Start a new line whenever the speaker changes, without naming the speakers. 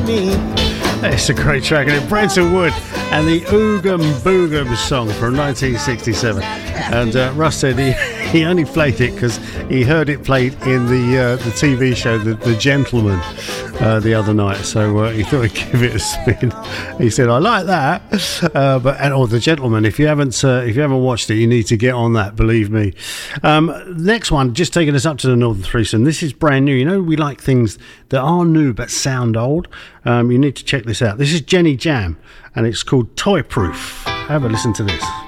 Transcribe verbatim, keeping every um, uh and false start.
me.
It's a great track, and it Brenton Wood and the Oogum Boogum song from nineteen sixty-seven. And uh, Russ said he, he only played it because he heard it played in the uh, the T V show The, the Gentleman uh, the other night, so uh, he thought he'd give it a spin. He said, "I like that," uh, but and or The Gentleman. If you haven't uh, if you haven't watched it, you need to get on that. Believe me. Um, next one, just taking us up to the Northern Threesome. This is brand new. You know, we like things that are new but sound old. Um, you need to check this out. This is Jenny Jam, and it's called Toy Proof. Have a listen to this.